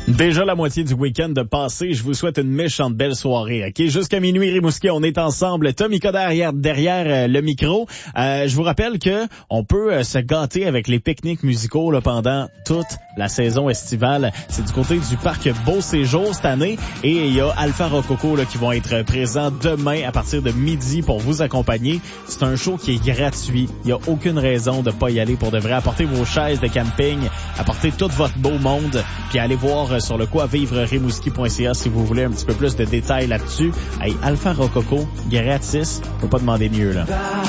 Déjà la moitié du week-end de passé, je vous souhaite une méchante belle soirée. Ok, jusqu'à minuit, Rimouski, on est ensemble. Tommy Coderre derrière le micro. Je vous rappelle que on peut se gâter avec les pique-niques musicaux là, pendant toute la saison estivale. C'est du côté du parc Beau Séjour cette année et il y a Alpha Rococo là, qui vont être présents demain à partir de midi pour vous accompagner. C'est un show qui est gratuit. Il n'y a aucune raison de pas y aller pour de vrai. Apportez vos chaises de camping, apportez tout votre beau monde, puis allez voir sur le quoi vivre rimouski.ca si vous voulez un petit peu plus de détails là-dessus. Hey, Alpha Rococo, gratis, faut pas demander mieux là.